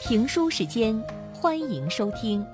评书时间，欢迎收听。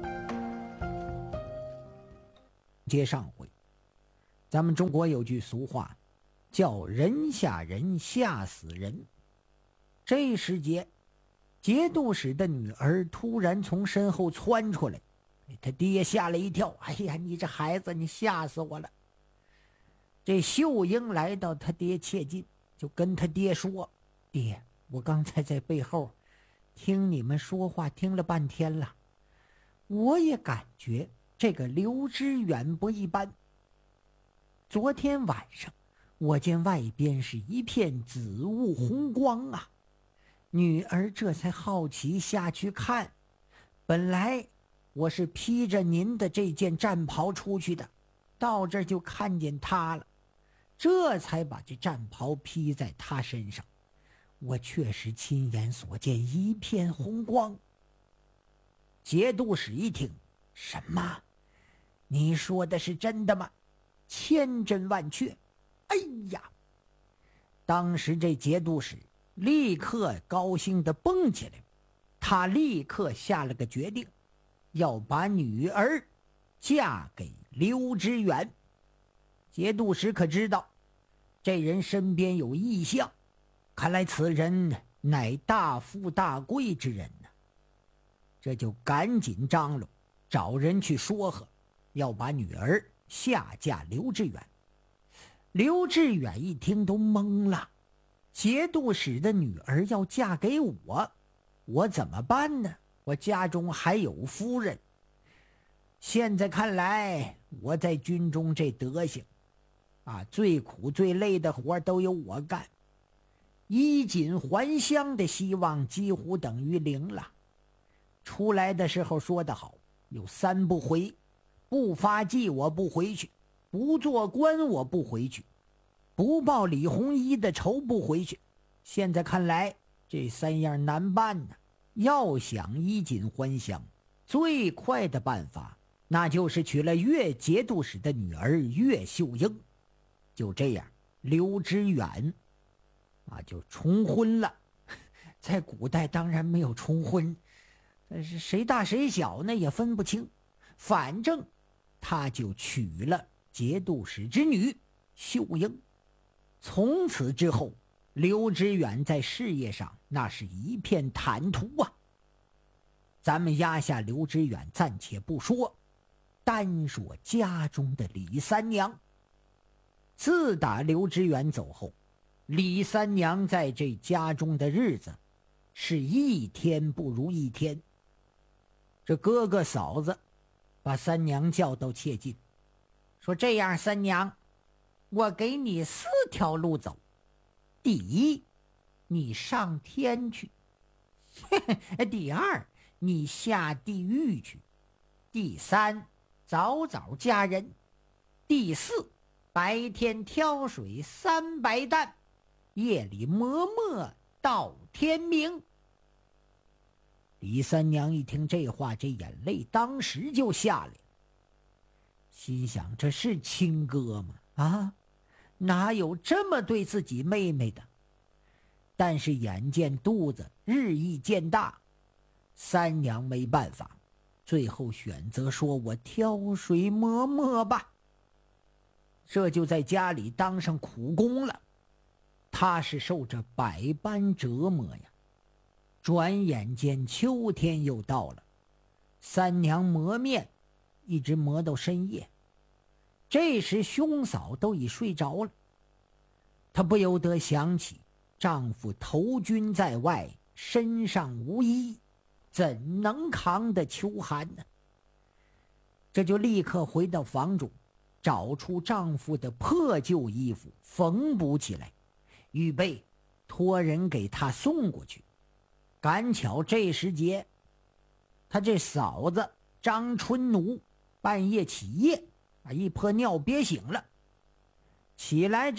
接上回，咱们中国有句俗话，叫人吓人吓死人。这时节，节度使的女儿突然从身后窜出来，他爹吓了一跳，哎呀，你这孩子，你吓死我了。这秀英来到他爹切近，就跟他爹说，爹，我刚才在背后听你们说话听了半天了，我也感觉这个刘知远不一般。昨天晚上我见外边是一片紫雾红光啊，女儿这才好奇下去看，本来我是披着您的这件战袍出去的，到这儿就看见他了，这才把这战袍披在他身上。我确实亲眼所见一片红光。节度使一听，什么？你说的是真的吗？千真万确。哎呀！当时这节度使立刻高兴地蹦起来，他立刻下了个决定，要把女儿嫁给刘知远。节度使可知道这人身边有异象，看来此人乃大富大贵之人呢。这就赶紧张罗，找人去说和，要把女儿下嫁刘知远。刘知远一听都懵了，节度使的女儿要嫁给我，我怎么办呢？我家中还有夫人。现在看来我在军中这德行最苦最累的活都由我干，衣锦还乡的希望几乎等于零了。出来的时候说得好，有三不回：不发迹我不回去，不做官我不回去，不报李鸿一的仇不回去。现在看来这三样难办呢。要想衣锦还乡，最快的办法那就是娶了岳节度使的女儿岳秀英。就这样，刘知远就重婚了。在古代当然没有重婚，但是谁大谁小呢也分不清，反正他就娶了节度使之女秀英。从此之后，刘知远在事业上那是一片坦途啊。咱们压下刘知远暂且不说，单说家中的李三娘。自打刘知远走后，李三娘在这家中的日子是一天不如一天。这哥哥嫂子把三娘叫到切近，说这样，三娘，我给你4条路走。第一，你上天去；第二，你下地狱去；第三，早早嫁人；第四，白天挑水300担，夜里磨墨到天明。李三娘一听这话，这眼泪当时就下来，心想这是亲哥吗？哪有这么对自己妹妹的？但是眼见肚子日益渐大，三娘没办法，最后选择说，我挑水磨墨吧。这就在家里当上苦工了。她是受着百般折磨呀。转眼间秋天又到了，三娘磨面一直磨到深夜。这时兄嫂都已睡着了，她不由得想起丈夫投军在外，身上无衣，怎能扛得秋寒呢？这就立刻回到房中，找出丈夫的破旧衣服缝补起来，预备托人给他送过去。赶巧这时节，他这嫂子张春奴半夜起夜，一泼尿憋醒了，起来